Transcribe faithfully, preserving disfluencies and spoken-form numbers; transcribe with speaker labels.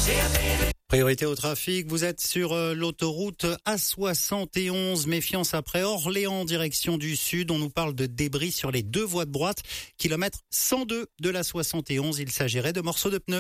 Speaker 1: Priorité au trafic, vous êtes sur euh, l'autoroute A soixante et onze, méfiance après Orléans, direction du sud. On nous parle de débris sur les deux voies de droite, kilomètre cent deux de la soixante et onze. Il s'agirait de morceaux de pneus.